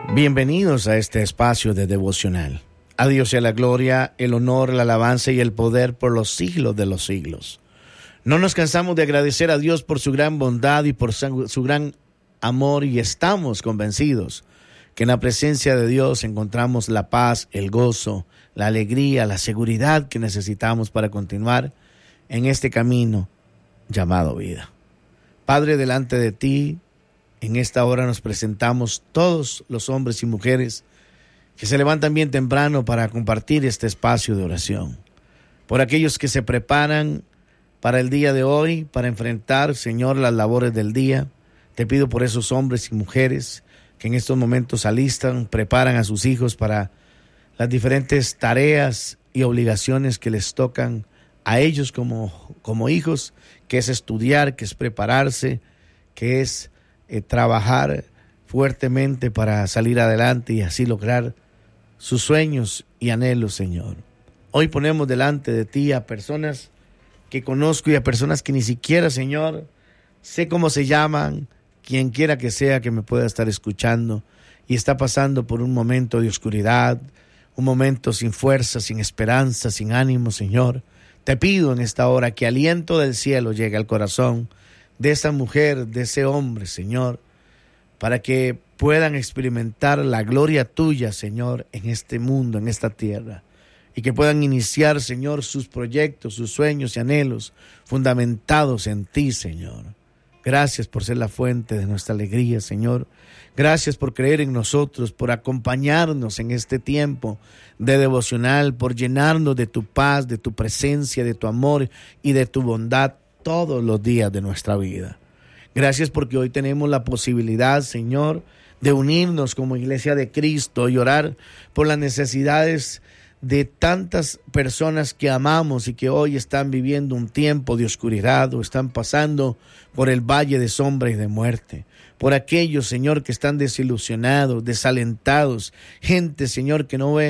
Bienvenidos a este espacio de devocional. A Dios sea la gloria, el honor, la alabanza y el poder por los siglos de los siglos. No nos cansamos de agradecer a Dios por su gran bondad y por su gran amor, y estamos convencidos que en la presencia de Dios encontramos la paz, el gozo, la alegría, la seguridad que necesitamos para continuar en este camino llamado vida. Padre, delante de ti, en esta hora nos presentamos todos los hombres y mujeres que se levantan bien temprano para compartir este espacio de oración. Por aquellos que se preparan para el día de hoy, para enfrentar, Señor, las labores del día. Te pido por esos hombres y mujeres que en estos momentos alistan, preparan a sus hijos para las diferentes tareas y obligaciones que les tocan a ellos como hijos, que es estudiar, que es prepararse, que es trabajar fuertemente para salir adelante y así lograr sus sueños y anhelos, Señor. Hoy ponemos delante de ti a personas que conozco y a personas que ni siquiera, Señor, sé cómo se llaman, quien quiera que sea que me pueda estar escuchando y está pasando por un momento de oscuridad, un momento sin fuerza, sin esperanza, sin ánimo, Señor. Te pido en esta hora que aliento del cielo llegue al corazón de esa mujer, de ese hombre, Señor, para que puedan experimentar la gloria tuya, Señor, en este mundo, en esta tierra, y que puedan iniciar, Señor, sus proyectos, sus sueños y anhelos fundamentados en ti, Señor. Gracias por ser la fuente de nuestra alegría, Señor. Gracias por creer en nosotros, por acompañarnos en este tiempo de devocional, por llenarnos de tu paz, de tu presencia, de tu amor y de tu bondad todos los días de nuestra vida. Gracias porque hoy tenemos la posibilidad, Señor, de unirnos como iglesia de Cristo y orar por las necesidades de tantas personas que amamos y que hoy están viviendo un tiempo de oscuridad o están pasando por el valle de sombra y de muerte. Por aquellos, Señor, que están desilusionados, desalentados, gente, Señor, que no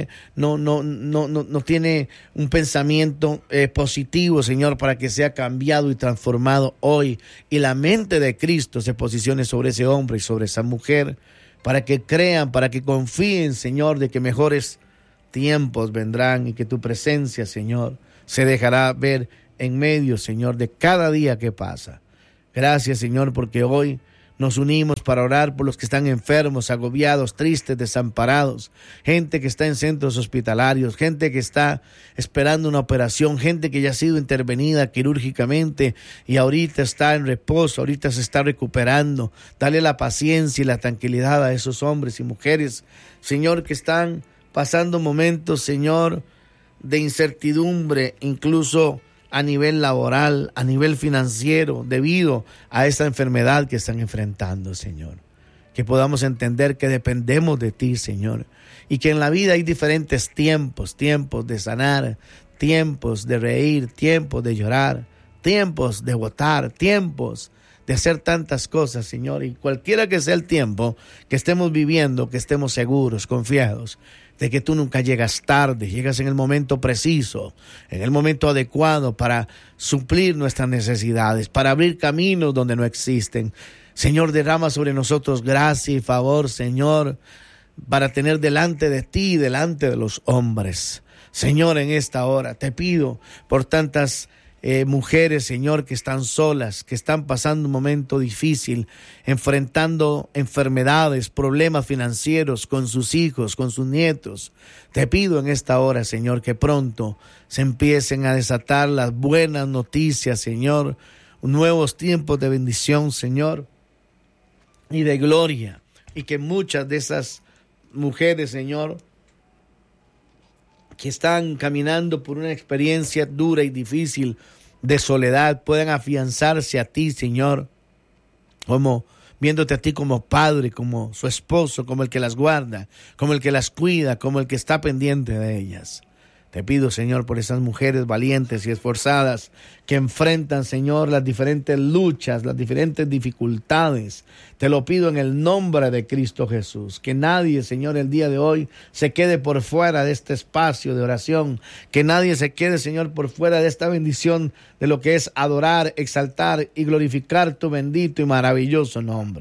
tiene un pensamiento positivo, Señor, para que sea cambiado y transformado hoy y la mente de Cristo se posicione sobre ese hombre y sobre esa mujer, para que crean, para que confíen, Señor, de que mejores tiempos vendrán y que tu presencia, Señor, se dejará ver en medio, Señor, de cada día que pasa. Gracias, Señor, porque hoy nos unimos para orar por los que están enfermos, agobiados, tristes, desamparados, gente que está en centros hospitalarios, gente que está esperando una operación, gente que ya ha sido intervenida quirúrgicamente y ahorita está en reposo, ahorita se está recuperando. Dale la paciencia y la tranquilidad a esos hombres y mujeres, Señor, que están pasando momentos, Señor, de incertidumbre, incluso a nivel laboral, a nivel financiero, debido a esta enfermedad que están enfrentando, Señor. Que podamos entender que dependemos de ti, Señor, y que en la vida hay diferentes tiempos, tiempos de sanar, tiempos de reír, tiempos de llorar, tiempos de votar, tiempos de hacer tantas cosas, Señor, y cualquiera que sea el tiempo que estemos viviendo, que estemos seguros, confiados de que tú nunca llegas tarde, llegas en el momento preciso, en el momento adecuado para suplir nuestras necesidades, para abrir caminos donde no existen. Señor, derrama sobre nosotros gracia y favor, Señor, para tener delante de ti y delante de los hombres. Señor, en esta hora te pido por tantas mujeres, Señor, que están solas, que están pasando un momento difícil, enfrentando enfermedades, problemas financieros con sus hijos, con sus nietos. Te pido en esta hora, Señor, que pronto se empiecen a desatar las buenas noticias, Señor, nuevos tiempos de bendición, Señor, y de gloria, y que muchas de esas mujeres, Señor, que están caminando por una experiencia dura y difícil de soledad, puedan afianzarse a ti, Señor, como viéndote a ti como padre, como su esposo, como el que las guarda, como el que las cuida, como el que está pendiente de ellas. Te pido, Señor, por esas mujeres valientes y esforzadas que enfrentan, Señor, las diferentes luchas, las diferentes dificultades. Te lo pido en el nombre de Cristo Jesús. Que nadie, Señor, el día de hoy se quede por fuera de este espacio de oración. Que nadie se quede, Señor, por fuera de esta bendición de lo que es adorar, exaltar y glorificar tu bendito y maravilloso nombre.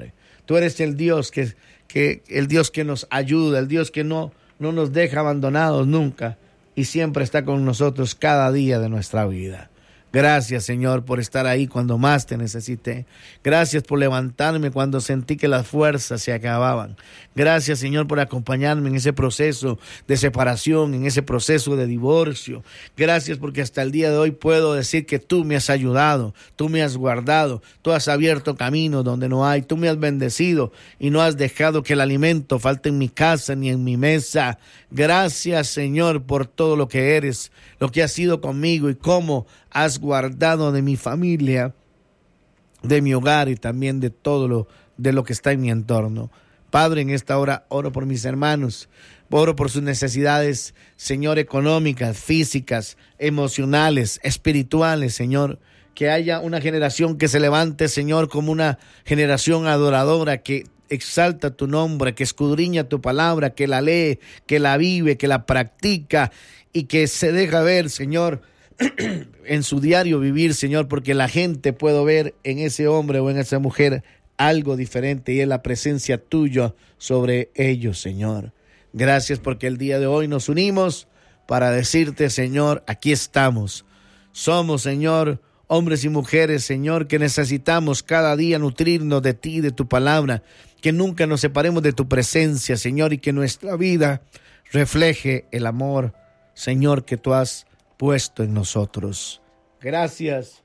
Tú eres el Dios el Dios que nos ayuda, el Dios que no nos deja abandonados nunca y siempre está con nosotros cada día de nuestra vida. Gracias, Señor, por estar ahí cuando más te necesité. Gracias por levantarme cuando sentí que las fuerzas se acababan. Gracias, Señor, por acompañarme en ese proceso de separación, en ese proceso de divorcio. Gracias porque hasta el día de hoy puedo decir que tú me has ayudado, tú me has guardado, tú has abierto caminos donde no hay, tú me has bendecido y no has dejado que el alimento falte en mi casa ni en mi mesa. Gracias, Señor, por todo lo que eres, lo que has sido conmigo y cómo has guardado de mi familia, de mi hogar y también de todo lo que está en mi entorno. Padre, en esta hora oro por mis hermanos, oro por sus necesidades, Señor, económicas, físicas, emocionales, espirituales, Señor. Que haya una generación que se levante, Señor, como una generación adoradora que exalta tu nombre, que escudriña tu palabra, que la lee, que la vive, que la practica y que se deja ver, Señor, en su diario vivir, Señor, porque la gente puede ver en ese hombre o en esa mujer algo diferente y es la presencia tuya sobre ellos, Señor. Gracias porque el día de hoy nos unimos para decirte, Señor, aquí estamos. Somos, Señor, hombres y mujeres, Señor, que necesitamos cada día nutrirnos de ti, de tu palabra, que nunca nos separemos de tu presencia, Señor, y que nuestra vida refleje el amor, Señor, que tú has puesto en nosotros. Gracias,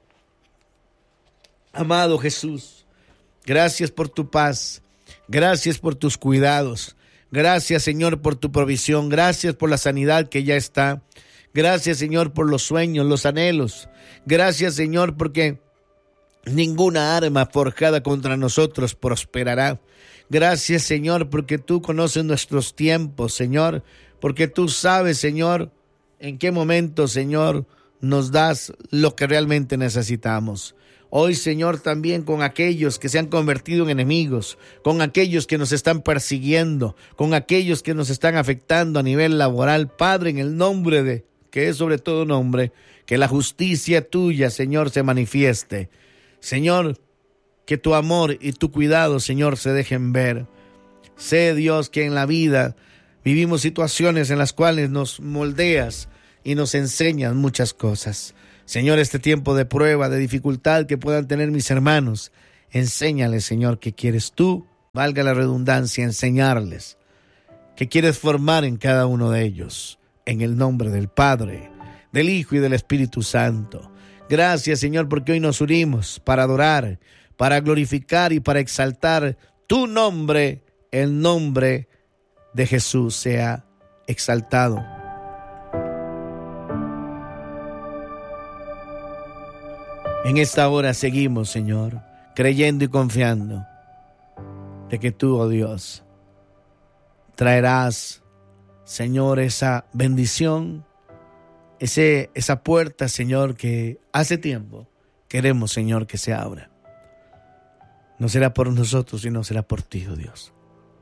amado Jesús. Gracias por tu paz. Gracias por tus cuidados. Gracias, Señor, por tu provisión. Gracias por la sanidad que ya está. Gracias, Señor, por los sueños, los anhelos. Gracias, Señor, porque ninguna arma forjada contra nosotros prosperará. Gracias, Señor, porque tú conoces nuestros tiempos, Señor, porque tú sabes, Señor, en qué momento, Señor, nos das lo que realmente necesitamos. Hoy, Señor, también con aquellos que se han convertido en enemigos, con aquellos que nos están persiguiendo, con aquellos que nos están afectando a nivel laboral, Padre, en el nombre de, que es sobre todo nombre, que la justicia tuya, Señor, se manifieste. Señor, que tu amor y tu cuidado, Señor, se dejen ver. Sé, Dios, que en la vida vivimos situaciones en las cuales nos moldeas y nos enseñas muchas cosas. Señor, este tiempo de prueba, de dificultad que puedan tener mis hermanos, enséñales, Señor, que quieres tú, valga la redundancia, enseñarles, que quieres formar en cada uno de ellos, en el nombre del Padre, del Hijo y del Espíritu Santo. Gracias, Señor, porque hoy nos unimos para adorar, para glorificar y para exaltar tu nombre, el nombre de Jesús sea exaltado. En esta hora seguimos, Señor, creyendo y confiando de que tú, oh Dios, traerás, Señor, esa bendición, esa puerta, Señor, que hace tiempo queremos, Señor, que se abra. No será por nosotros, sino será por ti, oh Dios.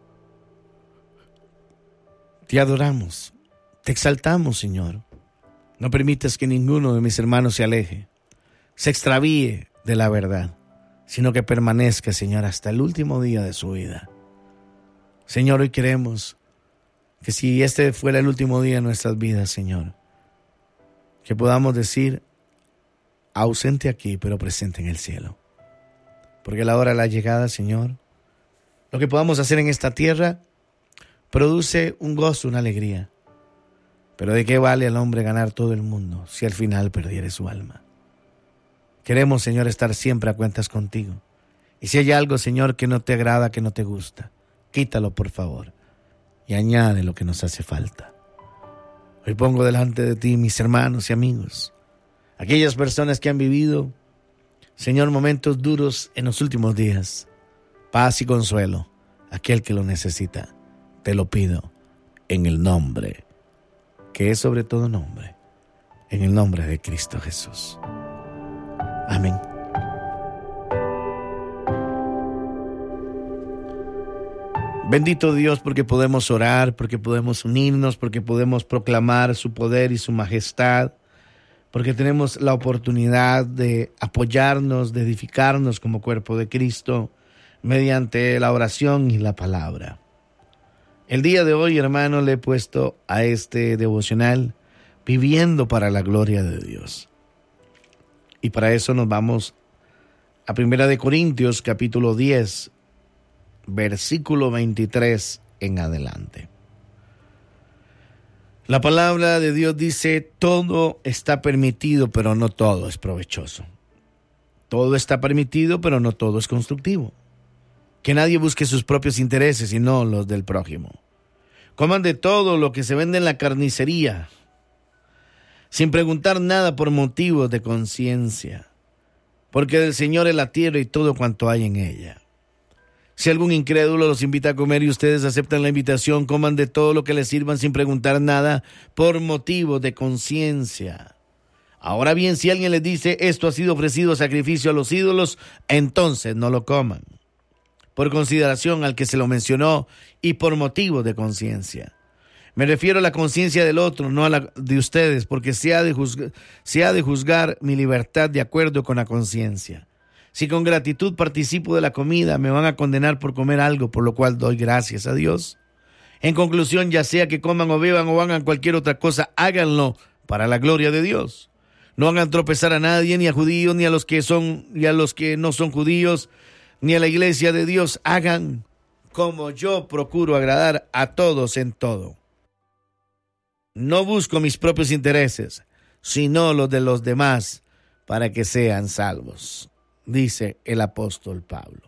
Te adoramos, te exaltamos, Señor. No permitas que ninguno de mis hermanos se aleje, se extravíe de la verdad, sino que permanezca, Señor, hasta el último día de su vida. Señor, hoy queremos que si este fuera el último día de nuestras vidas, Señor, que podamos decir, ausente aquí, pero presente en el cielo. Porque la hora de la llegada, Señor, lo que podamos hacer en esta tierra produce un gozo, una alegría. Pero ¿de qué vale al hombre ganar todo el mundo si al final perdiere su alma? Queremos, Señor, estar siempre a cuentas contigo. Y si hay algo, Señor, que no te agrada, que no te gusta, quítalo, por favor, y añade lo que nos hace falta. Hoy pongo delante de ti mis hermanos y amigos, aquellas personas que han vivido, Señor, momentos duros en los últimos días. Paz y consuelo, aquel que lo necesita. Te lo pido en el nombre, que es sobre todo nombre, en el nombre de Cristo Jesús. Amén. Bendito Dios, porque podemos orar, porque podemos unirnos, porque podemos proclamar su poder y su majestad, porque tenemos la oportunidad de apoyarnos, de edificarnos como cuerpo de Cristo. mediante la oración y la palabra. El día de hoy, hermano, le he puesto a este devocional viviendo para la gloria de Dios. Y para eso nos vamos a 1 Corintios capítulo 10, versículo 23 en adelante. La palabra de Dios dice: todo está permitido, pero no todo es provechoso. Todo está permitido, pero no todo es constructivo. Que nadie busque sus propios intereses, sino los del prójimo. Coman de todo lo que se vende en la carnicería, sin preguntar nada por motivos de conciencia, porque del Señor es la tierra y todo cuanto hay en ella. Si algún incrédulo los invita a comer y ustedes aceptan la invitación, coman de todo lo que les sirvan sin preguntar nada por motivos de conciencia. Ahora bien, si alguien les dice: esto ha sido ofrecido a sacrificio a los ídolos, entonces no lo coman, por consideración al que se lo mencionó y por motivo de conciencia. Me refiero a la conciencia del otro, no a la de ustedes, porque se ha de juzgar mi libertad de acuerdo con la conciencia. Si con gratitud participo de la comida, me van a condenar por comer algo, por lo cual doy gracias a Dios. En conclusión, ya sea que coman o beban o hagan cualquier otra cosa, háganlo para la gloria de Dios. No hagan tropezar a nadie, ni a judíos, ni a los que no son judíos, ni a la iglesia de Dios. Hagan como yo procuro agradar a todos en todo. No busco mis propios intereses, sino los de los demás, para que sean salvos, dice el apóstol Pablo.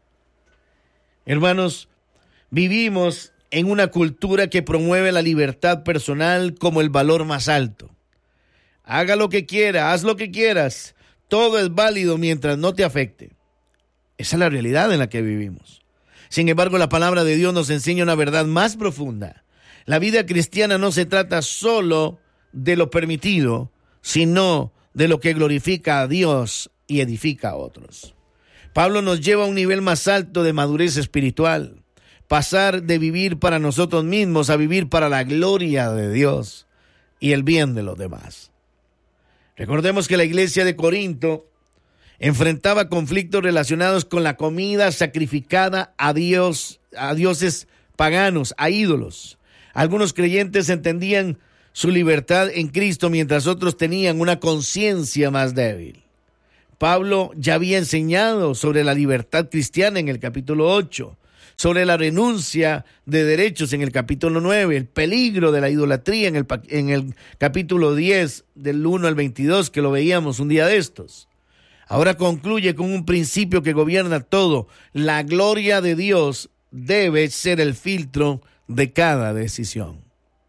Hermanos, vivimos en una cultura que promueve la libertad personal como el valor más alto. Haga lo que quiera, haz lo que quieras, todo es válido mientras no te afecte. Esa es la realidad en la que vivimos. Sin embargo, la palabra de Dios nos enseña una verdad más profunda. La vida cristiana no se trata solo de lo permitido, sino de lo que glorifica a Dios y edifica a otros. Pablo nos lleva a un nivel más alto de madurez espiritual, pasar de vivir para nosotros mismos a vivir para la gloria de Dios y el bien de los demás. Recordemos que la iglesia de Corinto enfrentaba conflictos relacionados con la comida sacrificada a dioses paganos, a ídolos. Algunos creyentes entendían su libertad en Cristo, mientras otros tenían una conciencia más débil. Pablo ya había enseñado sobre la libertad cristiana en el capítulo 8, sobre la renuncia de derechos en el capítulo 9, el peligro de la idolatría en el capítulo 10, del 1 al 22, que lo veíamos un día de estos. Ahora concluye con un principio que gobierna todo: la gloria de Dios debe ser el filtro de cada decisión.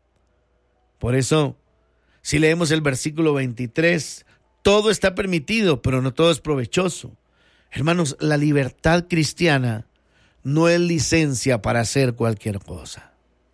Por eso, si leemos el versículo 23, todo está permitido, pero no todo es provechoso. Hermanos, la libertad cristiana no es licencia para hacer cualquier cosa.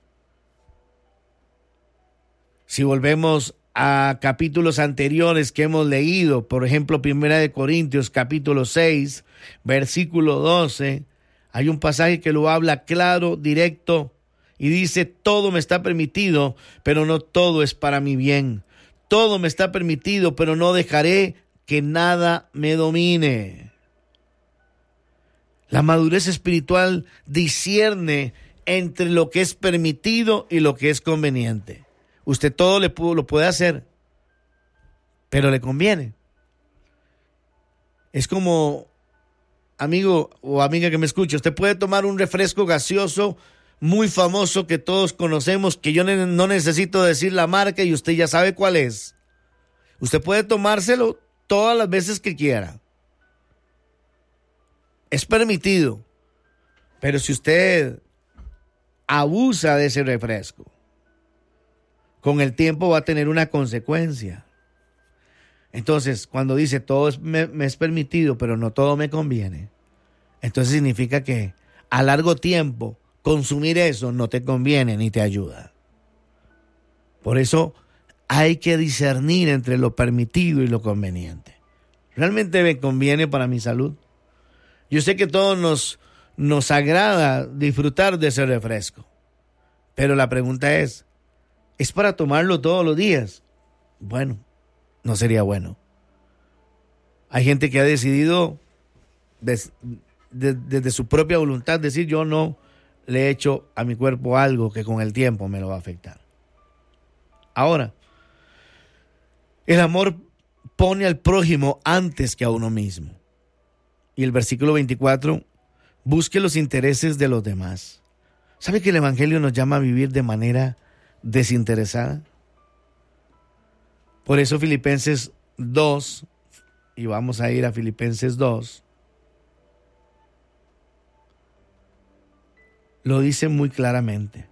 Si volvemos a capítulos anteriores que hemos leído, por ejemplo, 1 Corintios capítulo 6, versículo 12, hay un pasaje que lo habla claro, directo, y dice: todo me está permitido, pero no todo es para mi bien. Todo me está permitido, pero no dejaré que nada me domine. La madurez espiritual discierne entre lo que es permitido y lo que es conveniente. Usted todo lo puede hacer, pero le conviene. Es como, amigo o amiga que me escucha, usted puede tomar un refresco gaseoso muy famoso que todos conocemos, que yo no necesito decir la marca y usted ya sabe cuál es. Usted puede tomárselo todas las veces que quiera. Es permitido. Pero si usted abusa de ese refresco, con el tiempo va a tener una consecuencia. Entonces, cuando dice todo me es permitido, pero no todo me conviene, entonces significa que a largo tiempo consumir eso no te conviene ni te ayuda. Por eso hay que discernir entre lo permitido y lo conveniente. ¿Realmente me conviene para mi salud? Yo sé que todos nos agrada disfrutar de ese refresco, pero la pregunta ¿es para tomarlo todos los días? Bueno, no sería bueno. Hay gente que ha decidido desde su propia voluntad decir, yo no le he hecho a mi cuerpo algo que con el tiempo me lo va a afectar. Ahora, el amor pone al prójimo antes que a uno mismo. Y el versículo 24, busque los intereses de los demás. ¿Sabe que el Evangelio nos llama a vivir de manera desinteresada? Por eso Filipenses 2, y vamos a ir a Filipenses 2, lo dice muy claramente.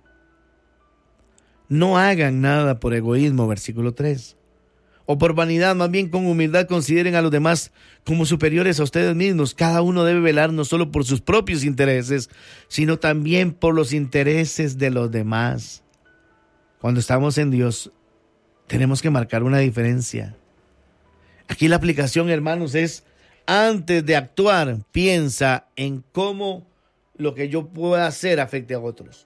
No hagan nada por egoísmo, versículo 3, o por vanidad, más bien con humildad consideren a los demás como superiores a ustedes mismos. Cada uno debe velar no solo por sus propios intereses, sino también por los intereses de los demás. Cuando estamos en Dios, tenemos que marcar una diferencia. Aquí la aplicación, hermanos, es antes de actuar, piensa en cómo lo que yo pueda hacer afecte a otros.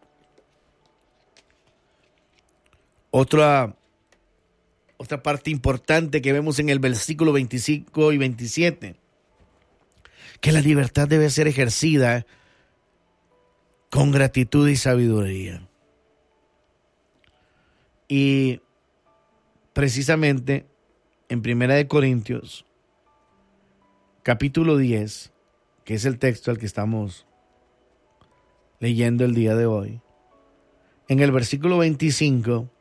Otra parte importante que vemos en el versículo 25 y 27, que la libertad debe ser ejercida con gratitud y sabiduría. Y precisamente en 1 Corintios, capítulo 10, que es el texto al que estamos leyendo el día de hoy, en el versículo 25,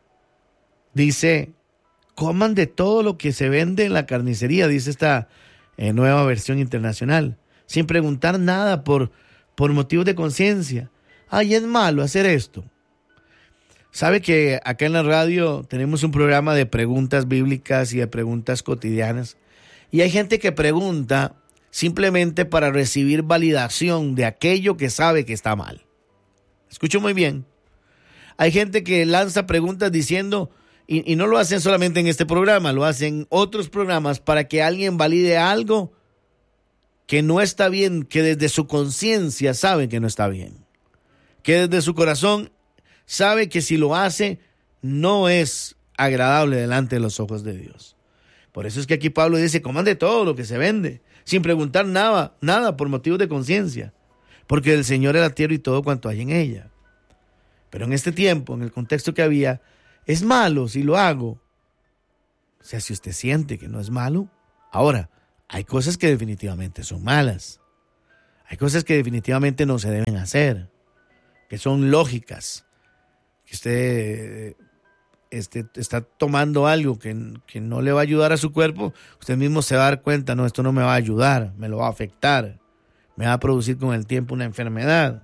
dice, coman de todo lo que se vende en la carnicería, dice esta nueva versión internacional, sin preguntar nada por motivos de conciencia. Ay, es malo hacer esto. Sabe que acá en la radio tenemos un programa de preguntas bíblicas y de preguntas cotidianas. Y hay gente que pregunta simplemente para recibir validación de aquello que sabe que está mal. Escucho muy bien. Hay gente que lanza preguntas diciendo, y no lo hacen solamente en este programa, lo hacen en otros programas para que alguien valide algo que no está bien, que desde su conciencia sabe que no está bien. Que desde su corazón sabe que si lo hace no es agradable delante de los ojos de Dios. Por eso es que aquí Pablo dice, coman de todo lo que se vende, sin preguntar nada por motivos de conciencia, porque del Señor es la tierra y todo cuanto hay en ella. Pero en este tiempo, en el contexto que había, es malo si lo hago. O sea, si usted siente que no es malo. Ahora, hay cosas que definitivamente son malas. Hay cosas que definitivamente no se deben hacer, que son lógicas. Que usted está tomando algo que no le va a ayudar a su cuerpo, usted mismo se va a dar cuenta, no, esto no me va a ayudar, me lo va a afectar, me va a producir con el tiempo una enfermedad.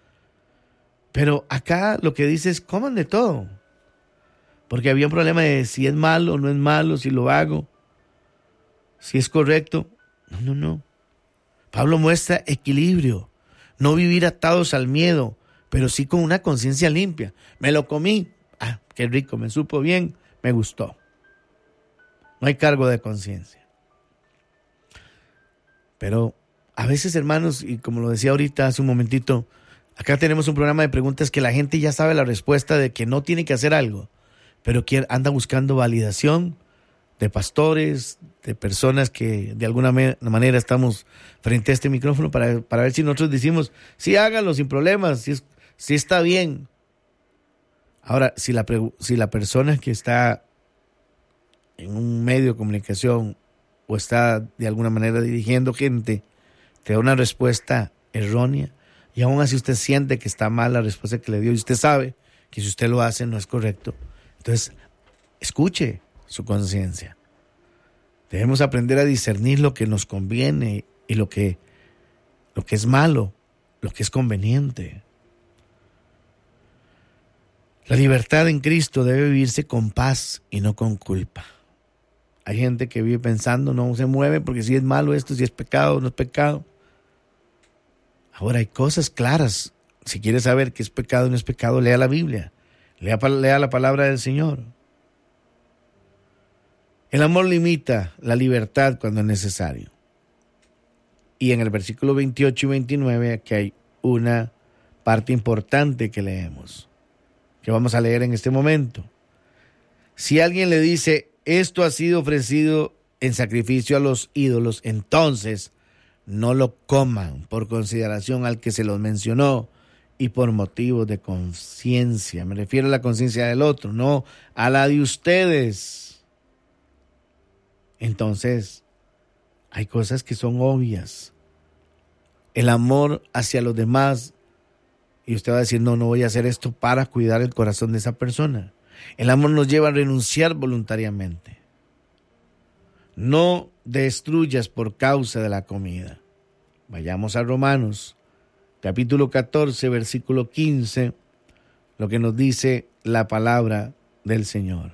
Pero acá lo que dice es, coman de todo. Porque había un problema de si es malo o no es malo, si lo hago, si es correcto. No. Pablo muestra equilibrio, no vivir atados al miedo, pero sí con una conciencia limpia. Me lo comí, qué rico, me supo bien, me gustó. No hay cargo de conciencia. Pero a veces, hermanos, y como lo decía ahorita hace un momentito, acá tenemos un programa de preguntas que la gente ya sabe la respuesta de que no tiene que hacer algo, pero anda buscando validación de pastores, de personas que de alguna manera estamos frente a este micrófono para ver si nosotros decimos, sí, hágalo sin problemas, si está bien. Ahora, si la persona que está en un medio de comunicación o está de alguna manera dirigiendo gente te da una respuesta errónea y aún así usted siente que está mal la respuesta que le dio y usted sabe que si usted lo hace no es correcto, entonces escuche su conciencia. Debemos aprender a discernir lo que nos conviene y lo que es malo, lo que es conveniente. La libertad en Cristo debe vivirse con paz y no con culpa. Hay gente que vive pensando, no se mueve porque si es malo esto, si es pecado, no es pecado. Ahora hay cosas claras. Si quiere saber qué es pecado y no es pecado, lea la Biblia. Lea la palabra del Señor. El amor limita la libertad cuando es necesario. Y en el versículo 28 y 29 aquí hay una parte importante que leemos, que vamos a leer en este momento. Si alguien le dice, esto ha sido ofrecido en sacrificio a los ídolos, entonces no lo coman por consideración al que se los mencionó y por motivos de conciencia. Me refiero a la conciencia del otro, no a la de ustedes. Entonces, hay cosas que son obvias. El amor hacia los demás, y usted va a decir, no voy a hacer esto para cuidar el corazón de esa persona. El amor nos lleva a renunciar voluntariamente. No destruyas por causa de la comida. Vayamos a Romanos, capítulo 14, versículo 15, lo que nos dice la palabra del Señor.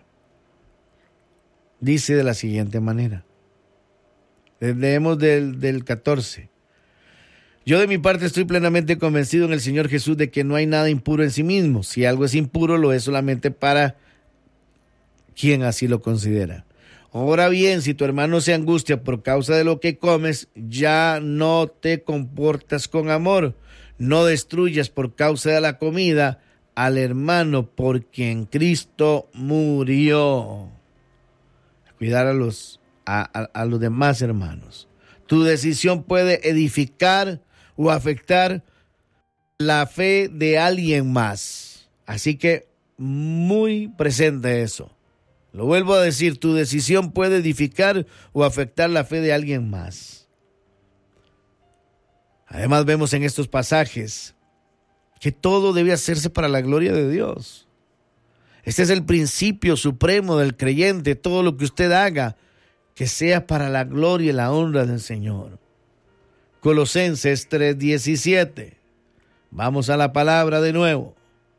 Dice de la siguiente manera. Leemos del 14. Yo de mi parte estoy plenamente convencido en el Señor Jesús de que no hay nada impuro en sí mismo. Si algo es impuro, lo es solamente para quien así lo considera. Ahora bien, si tu hermano se angustia por causa de lo que comes, ya no te comportas con amor. No destruyas por causa de la comida al hermano por quien Cristo murió. Cuidar a los demás hermanos. Tu decisión puede edificar o afectar la fe de alguien más. Así que muy presente eso. Lo vuelvo a decir, tu decisión puede edificar o afectar la fe de alguien más. Además vemos en estos pasajes que todo debe hacerse para la gloria de Dios. Este es el principio supremo del creyente. Todo lo que usted haga, que sea para la gloria y la honra del Señor. Colosenses 3:17. Vamos a la palabra de nuevo.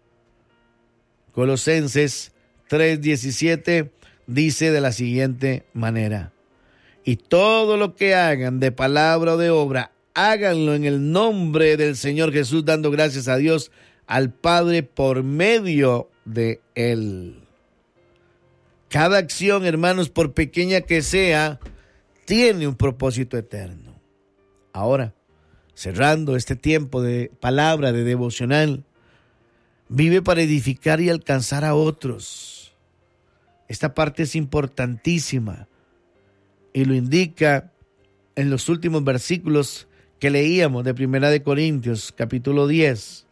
Colosenses 3:17 dice de la siguiente manera: y todo lo que hagan de palabra o de obra, háganlo en el nombre del Señor Jesús, dando gracias a Dios, al Padre, por medio de Él. Cada acción, hermanos, por pequeña que sea, tiene un propósito eterno. Ahora, cerrando este tiempo de palabra, de devocional, vive para edificar y alcanzar a otros. Esta parte es importantísima y lo indica en los últimos versículos que leíamos de 1 Corintios, capítulo 10.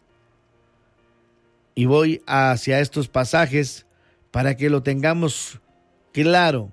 Y voy hacia estos pasajes para que lo tengamos claro.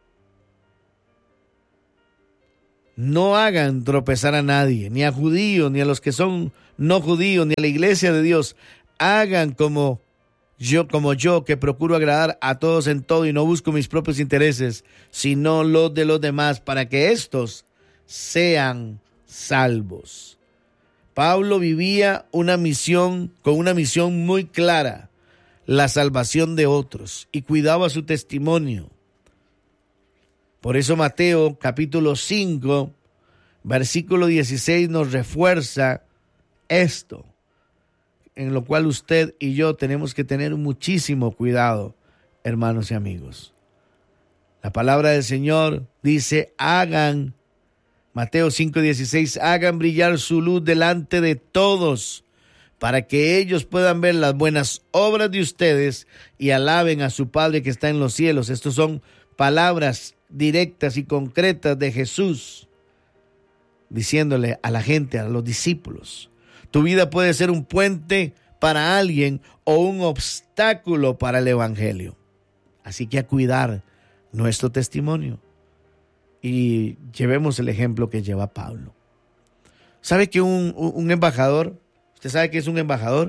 No hagan tropezar a nadie, ni a judíos, ni a los que son no judíos, ni a la iglesia de Dios. Hagan como yo, que procuro agradar a todos en todo y no busco mis propios intereses, sino los de los demás, para que éstos sean salvos. Pablo vivía con una misión muy clara, la salvación de otros, y cuidaba su testimonio. Por eso Mateo capítulo 5, versículo 16 nos refuerza esto, en lo cual usted y yo tenemos que tener muchísimo cuidado, hermanos y amigos. La palabra del Señor dice, Mateo 5:16, hagan brillar su luz delante de todos, para que ellos puedan ver las buenas obras de ustedes y alaben a su Padre que está en los cielos. Estos son palabras directas y concretas de Jesús, diciéndole a la gente, a los discípulos. Tu vida puede ser un puente para alguien o un obstáculo para el evangelio. Así que a cuidar nuestro testimonio. Y llevemos el ejemplo que lleva Pablo. ¿Sabe que un embajador, usted sabe qué es un embajador?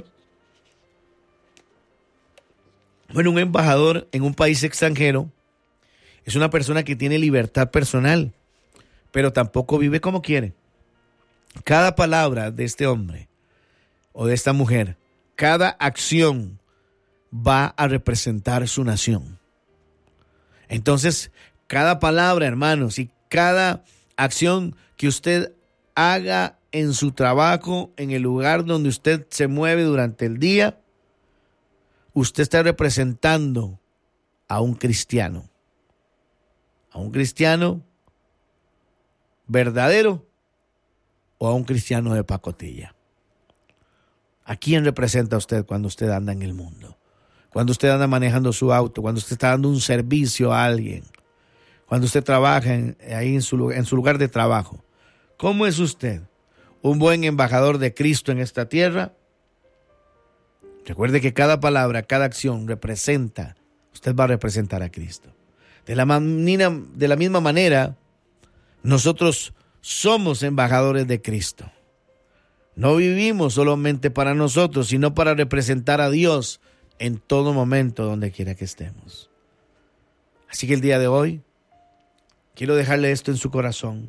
Bueno, un embajador en un país extranjero es una persona que tiene libertad personal, pero tampoco vive como quiere. Cada palabra de este hombre o de esta mujer, cada acción va a representar su nación. Entonces, cada palabra, hermanos, y cada acción que usted haga en su trabajo, en el lugar donde usted se mueve durante el día, usted está representando a un cristiano. A un cristiano verdadero o a un cristiano de pacotilla. ¿A quién representa usted cuando usted anda en el mundo? Cuando usted anda manejando su auto, cuando usted está dando un servicio a alguien, cuando usted trabaja ahí en su lugar de trabajo. ¿Cómo es usted? ¿Un buen embajador de Cristo en esta tierra? Recuerde que cada palabra, cada acción usted va a representar a Cristo. De la misma manera, nosotros somos embajadores de Cristo. No vivimos solamente para nosotros, sino para representar a Dios en todo momento, donde quiera que estemos. Así que el día de hoy, quiero dejarle esto en su corazón.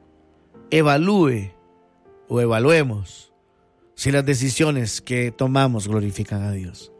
Evaluemos si las decisiones que tomamos glorifican a Dios.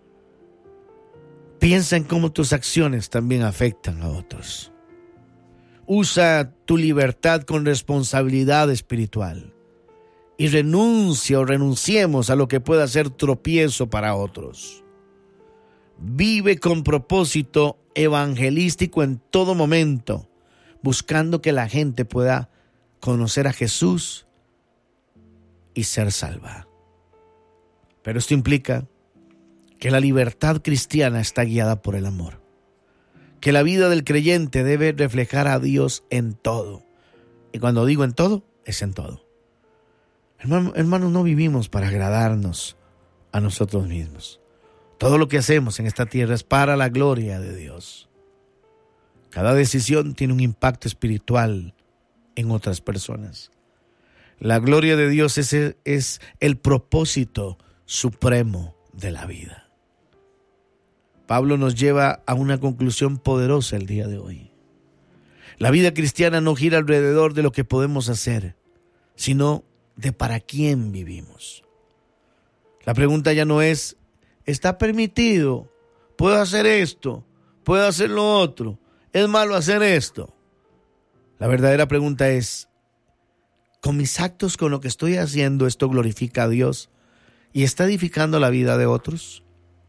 Piensa en cómo tus acciones también afectan a otros. Usa tu libertad con responsabilidad espiritual y renunciemos a lo que pueda ser tropiezo para otros. Vive con propósito evangelístico en todo momento, buscando que la gente pueda conocer a Jesús y ser salva. Pero esto implica que la libertad cristiana está guiada por el amor, que la vida del creyente debe reflejar a Dios en todo. Y cuando digo en todo, es en todo. Hermanos, no vivimos para agradarnos a nosotros mismos. Todo lo que hacemos en esta tierra es para la gloria de Dios. Cada decisión tiene un impacto espiritual en otras personas. La gloria de Dios es el propósito supremo de la vida. Pablo nos lleva a una conclusión poderosa el día de hoy. La vida cristiana no gira alrededor de lo que podemos hacer, sino de para quién vivimos. La pregunta ya no es, ¿está permitido? ¿Puedo hacer esto? ¿Puedo hacer lo otro? ¿Es malo hacer esto? La verdadera pregunta es, ¿con mis actos, con lo que estoy haciendo, esto glorifica a Dios y está edificando la vida de otros?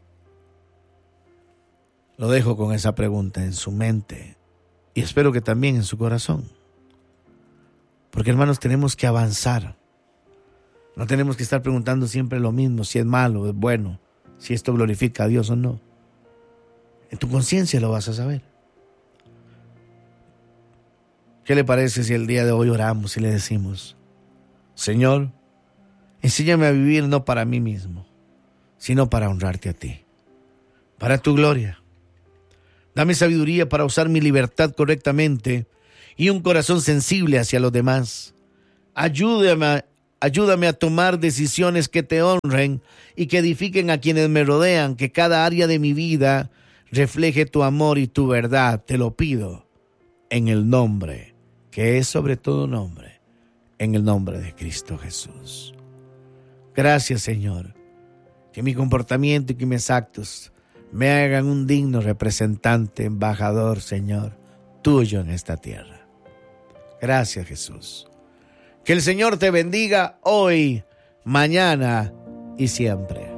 Lo dejo con esa pregunta en su mente y espero que también en su corazón. Porque, hermanos, tenemos que avanzar. No tenemos que estar preguntando siempre lo mismo, si es malo o es bueno, si esto glorifica a Dios o no. En tu conciencia lo vas a saber. ¿Qué le parece si el día de hoy oramos y le decimos, Señor, enséñame a vivir no para mí mismo, sino para honrarte a ti, para tu gloria? Dame sabiduría para usar mi libertad correctamente y un corazón sensible hacia los demás. Ayúdame a tomar decisiones que te honren y que edifiquen a quienes me rodean, que cada área de mi vida refleje tu amor y tu verdad. Te lo pido en el nombre, que es sobre todo nombre, en el nombre de Cristo Jesús. Gracias, Señor, que mi comportamiento y que mis actos me hagan un digno representante, embajador, Señor, tuyo en esta tierra. Gracias, Jesús. Que el Señor te bendiga hoy, mañana y siempre.